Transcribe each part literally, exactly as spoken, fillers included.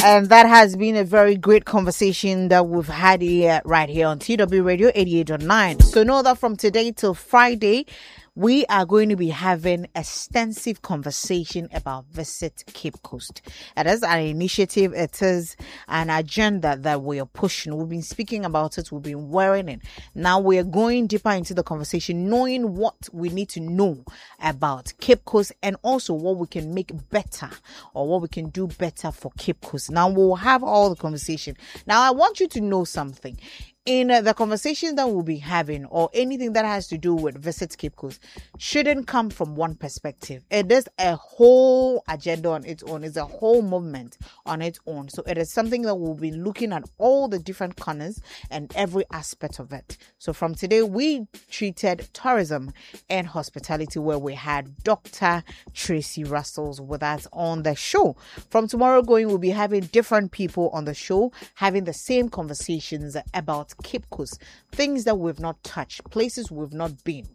And that has been a very great conversation that we've had here, right here on T W Radio eighty-eight point nine. So know that from today till Friday, we are going to be having extensive conversation about Visit Cape Coast. It is an initiative. It is an agenda that we are pushing. We've been speaking about it. We've been wearing it. Now we are going deeper into the conversation, knowing what we need to know about Cape Coast and also what we can make better or what we can do better for Cape Coast. Now we'll have all the conversation. Now I want you to know something. In uh, the conversation that we'll be having, or anything that has to do with Visit Cape Coast, shouldn't come from one perspective. It is a whole agenda on its own. It's a whole movement on its own. So it is something that we'll be looking at all the different corners and every aspect of it. So from today, we treated tourism and hospitality, where we had Doctor Tracy Russells with us on the show. From tomorrow going, we'll be having different people on the show, having the same conversations about Cape Coast, things that we've not touched, places we've not been,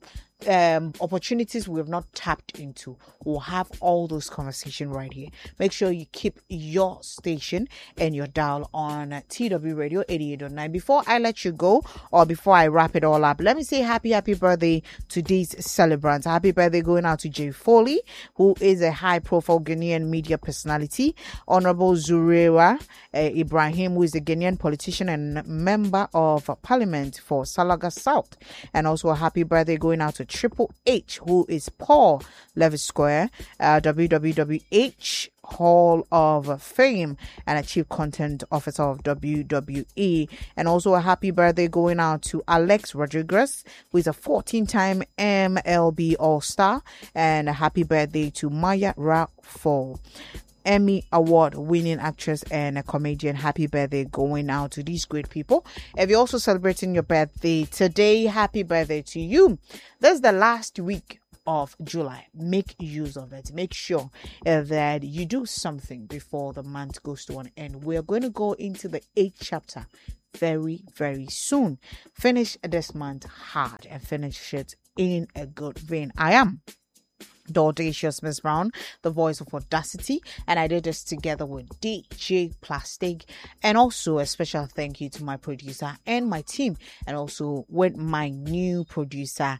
um opportunities we've not tapped into. We'll have all those conversations right here. Make sure you keep your station and your dial on T W Radio eighty-eight point nine. Before I let you go, or before I wrap it all up, let me say happy happy birthday to these celebrants. Happy birthday going out to Jay Foley, who is a high profile Ghanaian media personality. Honorable Zurewa uh, Ibrahim, who is a Ghanaian politician and member of Parliament for Salaga South. And also a happy birthday going out to Triple H, who is Paul Levis Square, uh, W W H Hall of Fame, and a chief content officer of W W E. And also a happy birthday going out to Alex Rodriguez, who is a fourteen-time M L B All-Star, and a happy birthday to Maya Raffo, Emmy Award winning actress and a comedian. Happy birthday going out to these great people. If you're also celebrating your birthday today, happy birthday to you. This is the last week of July. Make use of it. Make sure uh, that you do something before the month goes to an end. We're going to go into the eighth chapter very, very soon. Finish this month hard and finish it in a good vein. I am the audacious Miss Brown, the voice of audacity, and I did this together with D J Plastic. And also a special thank you to my producer and my team, and also with my new producer,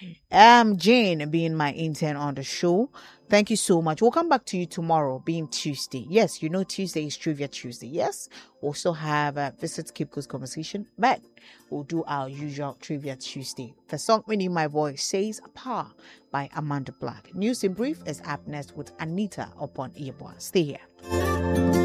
um Jane, being my intern on the show. Thank you so much. We'll come back to you tomorrow, being Tuesday. Yes, you know Tuesday is Trivia Tuesday. Yes, we'll also have a Visit Cape Coast conversation, but we'll do our usual Trivia Tuesday. The song Winning My Voice says Power by Amanda Black. News in Brief is up next with Anita upon Earboa. Stay here.